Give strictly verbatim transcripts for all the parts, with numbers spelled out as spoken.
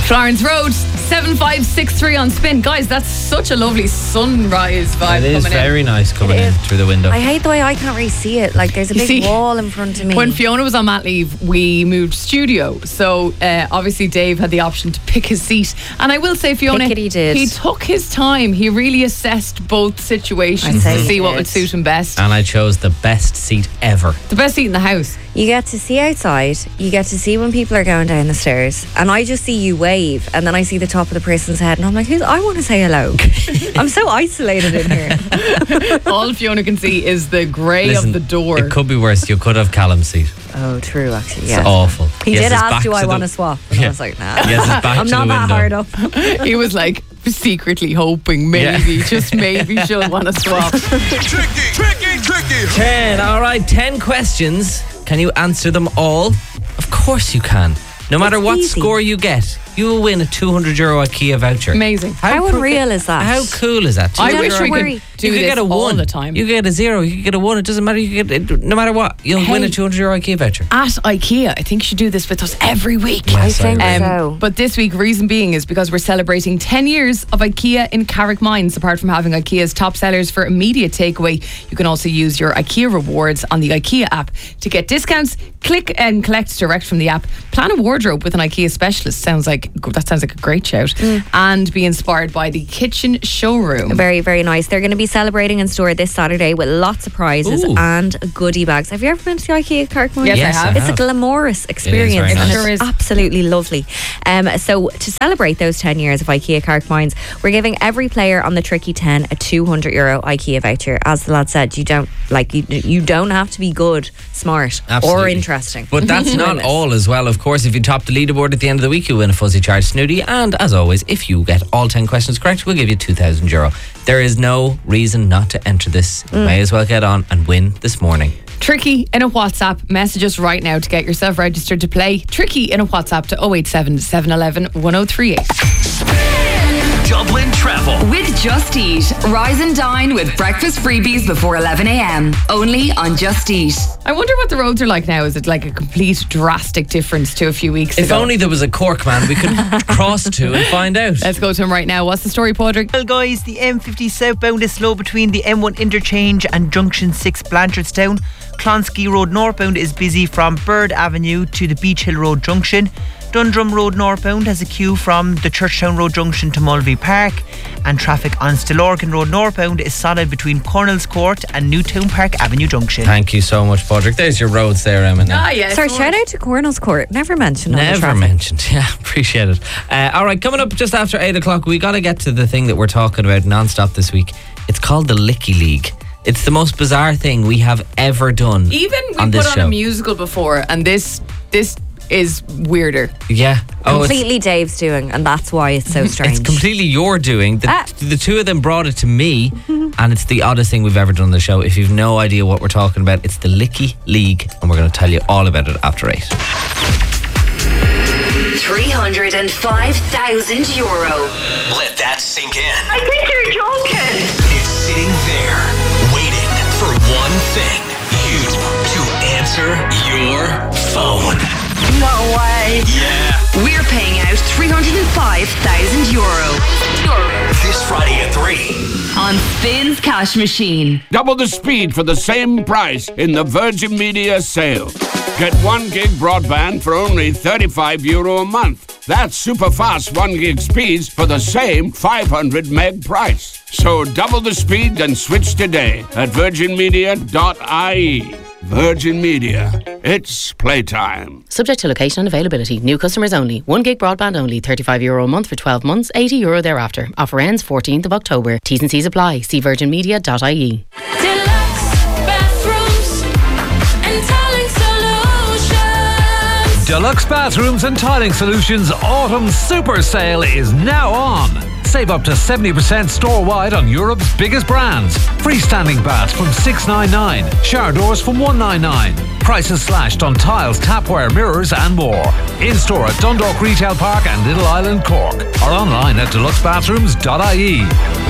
Florence Road, seven five six three on Spin. Guys, that's such a lovely sunrise vibe. It is coming very in. nice coming It in is. through the window. I hate the way I can't really see it. Like, there's a You big see, wall in front of me. When Fiona was on mat leave, we moved studio. So uh, obviously Dave had the option to pick his seat. And I will say, Fiona, Pick it he did. he took his time. He really assessed both situations I'd say to he see what did. would suit him best. And I chose the best seat ever. The best seat in the house. You get to see outside, you get to see when people are going down the stairs, and I just see you wave, and then I see the top of the person's head, and I'm like, Who's, I want to say hello. I'm so isolated in here. All Fiona can see is the grey Listen, of the door. It could be worse. You could have Callum's seat. Oh, true, actually, It's yeah. awful. He has did his ask, back do I to want the- to swap? And Yeah. I was like, nah. He has his back I'm to not the that window. hard up. He was like secretly hoping maybe, Yeah. just maybe she'll want to swap. Tricky, tricky, tricky. Ten. All right, ten questions. Can you answer them all? Of course you can. No matter It's what easy. score you get, you will win a two hundred euro IKEA voucher. Amazing. How cr- unreal is that? How cool is that? I don't wish have to we worry. could do you could this get a all one the time. You could get a zero. You could get a one. It doesn't matter. You could get it, no matter what. You'll win a Hey. two hundred euro IKEA voucher. At IKEA, I think you should do this with us every week. Yes, I think I Um, so. but this week, reason being is because we're celebrating ten years of IKEA in Carrick Mines. Apart from having IKEA's top sellers for immediate takeaway, you can also use your IKEA rewards on the IKEA app to get discounts. Click and collect direct from the app. Plan a wardrobe with an IKEA specialist. Sounds like that sounds like a great shout. And be inspired by the kitchen showroom. Very, very nice. They're going to be celebrating in store this Saturday with lots of prizes Ooh. and goodie bags. Have you ever been to the IKEA Carrick Mines? Yes, Yes, I I have. It's a have. glamorous experience. very and nice. It sure it's is. absolutely lovely. Um, so to celebrate those ten years of IKEA Carrick Mines, we're giving every player on the Tricky ten a two hundred euro IKEA voucher. As the lad said, you don't like you, you don't have to be good, smart, or Absolutely. interesting. But that's not Win all as well. Of course, if you top the leaderboard at the end of the week, you win a fuzzy charge snooty. And as always, if you get all ten questions correct, we'll give you two thousand euro. There is no reason not to enter this. You may as well get on and win this morning. Tricky in a WhatsApp. Message us right now to get yourself registered to play. Tricky in a WhatsApp to oh eight seven, seven one one, one oh three eight. Dublin Travel. With Just Eat. Rise and dine with breakfast freebies before eleven a.m. Only on Just Eat. I wonder what the roads are like now. Is it like a complete drastic difference to a few weeks If ago? only there was a Cork man we could cross to and find out. Let's go to him right now. What's the story, Padraig? Well, guys, the M fifty southbound is slow between the M one interchange and Junction six Blanchardstown. Clonskeagh Road northbound is busy from Bird Avenue to the Beach Hill Road junction. Dundrum Road northbound has a queue from the Churchtown Road junction to Mulvey Park, and traffic on Stillorgan Road northbound is solid between Cornell's Court and Newtown Park Avenue junction. Thank you so much, Padraig. There's your roads there, Emma. Ah, yes. Sorry, shout out to Cornell's Court. Never mentioned on the Never traffic. mentioned. Yeah, appreciate it. Uh, all right, coming up just after eight o'clock, we got to get to the thing that we're talking about non-stop this week. It's called the Licky League. It's the most bizarre thing we have ever done. Even we on put this on show. a musical before, and this this is weirder. Yeah. Oh, it's, Completely Dave's doing, and that's why it's so strange. it's completely your doing. The, Ah. the two of them brought it to me, and it's the oddest thing we've ever done on the show. If you've no idea what we're talking about, it's the Licky League, and we're going to tell you all about it after eight. three hundred five thousand euro. Let that sink in. I think you're joking. It's sitting there, waiting for one thing. You to answer your phone. No way. Yeah. We're paying out three hundred five thousand euro. This Friday at three. On Spin's Cash Machine. Double the speed for the same price in the Virgin Media sale. Get one gig broadband for only thirty-five euro a month. That's super fast one gig speeds for the same five hundred meg price. So double the speed and switch today at virgin media dot I E. Virgin Media. It's playtime. Subject to location and availability. New customers only. one gig broadband only. thirty-five euro a month for twelve months. eighty euro thereafter. Offer ends fourteenth of October. T's and C's apply. See virgin media dot I E. Deluxe Bathrooms and Tiling Solutions Autumn Super Sale is now on. Save up to seventy percent store-wide on Europe's biggest brands. Freestanding baths from six ninety-nine. Shower doors from one ninety-nine. Prices slashed on tiles, tapware, mirrors and more. In-store at Dundalk Retail Park and Little Island, Cork. Or online at deluxe bathrooms dot I E.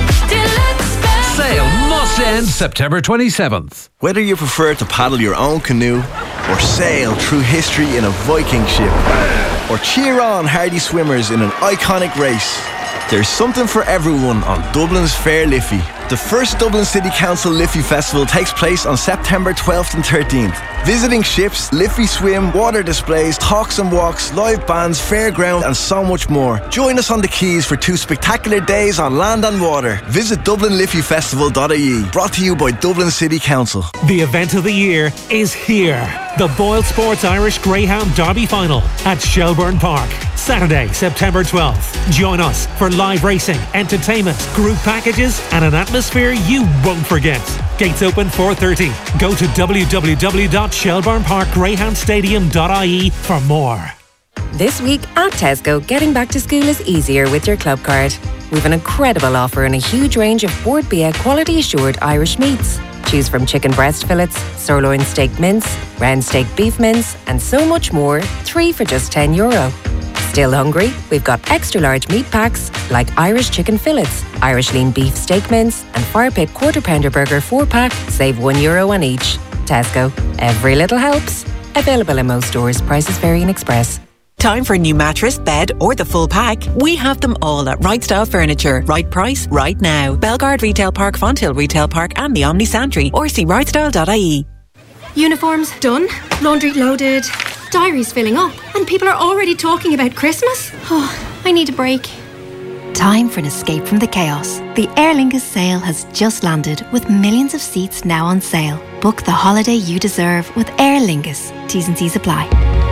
Sale must end September twenty-seventh. Whether you prefer to paddle your own canoe or sail through history in a Viking ship, or cheer on hardy swimmers in an iconic race. There's something for everyone on Dublin's Fair Liffey. The first Dublin City Council Liffey Festival takes place on September twelfth and thirteenth. Visiting ships, Liffey swim, water displays, talks and walks, live bands, fairground and so much more. Join us on the quays for two spectacular days on land and water. Visit dublin liffey festival dot I E. Brought to you by Dublin City Council. The event of the year is here. The Boyle Sports Irish Greyhound Derby Final at Shelbourne Park. Saturday, September twelfth. Join us for live racing, entertainment, group packages and an atmosphere you won't forget. Gates open four thirty. Go to w w w dot shelbourne park greyhound stadium dot I E for more. This week at Tesco, getting back to school is easier with your club card. We've an incredible offer and a huge range of Bord Bia quality assured Irish meats. Choose from chicken breast fillets, sirloin steak mince, round steak beef mince and so much more, three for just ten euro. Still hungry? We've got extra large meat packs like Irish chicken fillets, Irish lean beef steak mince and Fire Pit quarter pounder burger four pack, save one euro on each. Tesco, every little helps. Available in most stores, prices vary in Express. Time for a new mattress, bed or the full pack? We have them all at Right Style Furniture. Right price, right now. Belgard Retail Park, Fonthill Retail Park and the Omni Santry, or see right style dot I E. Uniforms done, laundry loaded, diaries filling up, and people are already talking about Christmas? Oh, I need a break. Time for an escape from the chaos. The Aer Lingus sale has just landed with millions of seats now on sale. Book the holiday you deserve with Aer Lingus. T's and C's apply.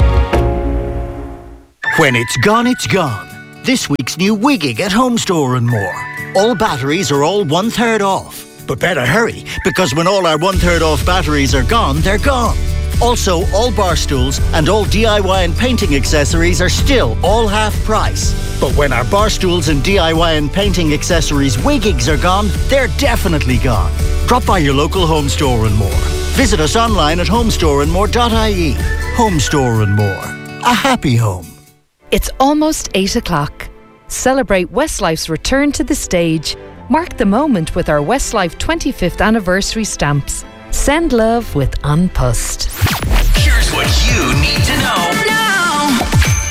When it's gone, it's gone. This week's new Wigging at Home Store and More. All batteries are all one third off. But better hurry, because when all our one third off batteries are gone, they're gone. Also, all bar stools and all D I Y and painting accessories are still all half price. But when our bar stools and D I Y and painting accessories Wiggings are gone, they're definitely gone. Drop by your local Home Store and More. Visit us online at home store and more dot I E. Home Store and More. A happy home. It's almost eight o'clock. Celebrate Westlife's return to the stage. Mark the moment with our Westlife twenty-fifth anniversary stamps. Send love with An Post. Here's what you need to know now.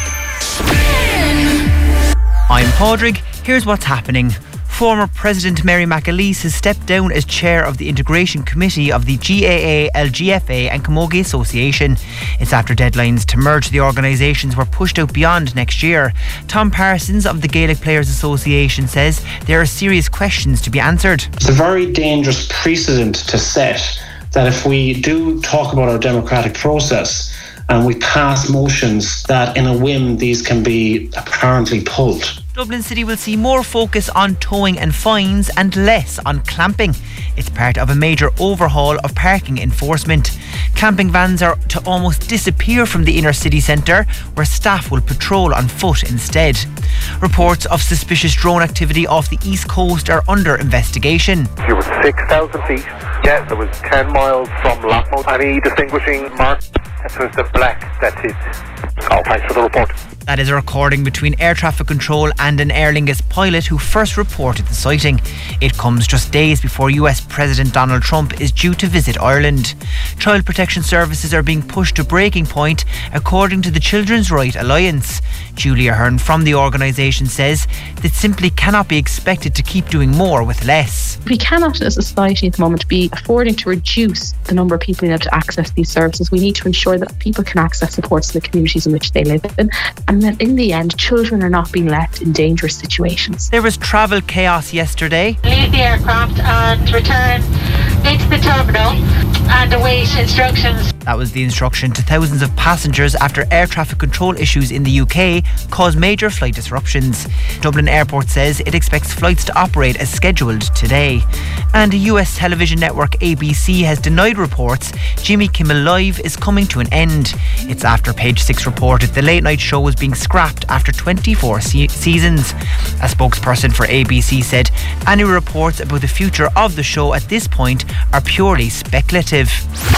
I'm Padraig. Here's what's happening. Former President Mary McAleese has stepped down as chair of the Integration Committee of the G A A, L G F A and Camogie Association. It's after deadlines to merge the organisations were pushed out beyond next year. Tom Parsons of the Gaelic Players Association says there are serious questions to be answered. It's a very dangerous precedent to set that if we do talk about our democratic process and we pass motions, that in a whim these can be apparently pulled. Dublin City will see more focus on towing and fines and less on clamping. It's part of a major overhaul of parking enforcement. Camping vans are to almost disappear from the inner city centre, where staff will patrol on foot instead. Reports of suspicious drone activity off the east coast are under investigation. It was six thousand feet. Yeah, there was ten miles from Lockmouth. Any distinguishing mark? It was the black that hit. Oh, thanks for the report. That is a recording between air traffic control and an Aer Lingus pilot who first reported the sighting. It comes just days before U S President Donald Trump is due to visit Ireland. Child protection services are being pushed to breaking point, according to the Children's Right Alliance. Julia Hearn from the organisation says that simply cannot be expected to keep doing more with less. We cannot as a society at the moment be affording to reduce the number of people able to access these services. We need to ensure that people can access supports in the communities in which they live in, and that in the end children are not being left in dangerous situations. There was travel chaos yesterday. Leave the aircraft and return into the terminal and await instructions. That was the instruction to thousands of passengers after air traffic control issues in the U K caused major flight disruptions. Dublin Airport says it expects flights to operate as scheduled today. And a U S television network, A B C, has denied reports Jimmy Kimmel Live is coming to an end. It's after Page Six reported the late night show was being scrapped after twenty-four se- seasons. A spokesperson for A B C said any reports about the future of the show at this point are purely speculative.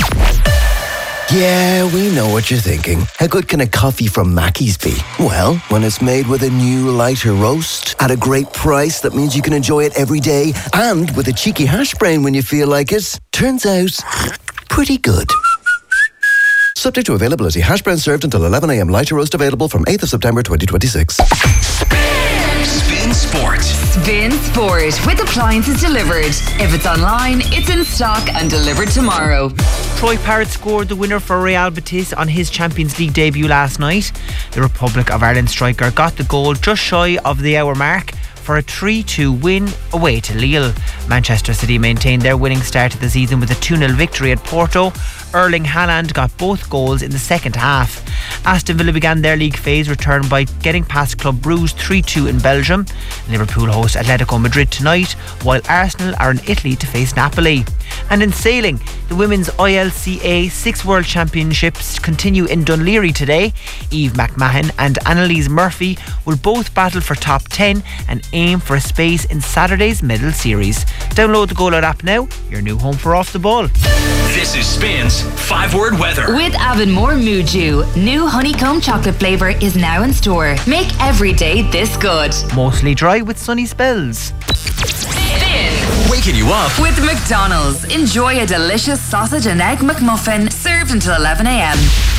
Yeah, we know what you're thinking. How good can a coffee from Mackey's be? Well, when it's made with a new lighter roast at a great price that means you can enjoy it every day, and with a cheeky hash brown when you feel like it, turns out pretty good. Subject to availability. Hash brown served until eleven a.m. Lighter roast available from eighth of September twenty twenty-six. Spin Sport. Spin Sport with appliances delivered. If it's online, it's in stock and delivered tomorrow. Troy Parrott scored the winner for Real Betis on his Champions League debut last night. The Republic of Ireland striker got the goal just shy of the hour mark for a three two win away to Lille. Manchester City maintained their winning start to the season with a two nil victory at Porto. Erling Haaland got both goals in the second half. Aston Villa began their league phase return by getting past Club Brugge three two in Belgium. Liverpool host Atletico Madrid tonight, while Arsenal are in Italy to face Napoli. And in sailing, the women's I L C A Six World Championships continue in Dunleary today. Eve McMahon and Annalise Murphy will both battle for top ten and aim for a space in Saturday's medal series. Download the Go Loud app now, your new home for Off the Ball. This is Spin's five word weather. With Avonmore Muju, new honeycomb chocolate flavour is now in store. Make every day this good. Mostly dry with sunny spells. Waking you up With McDonald's, enjoy a delicious sausage and egg McMuffin served until eleven a.m.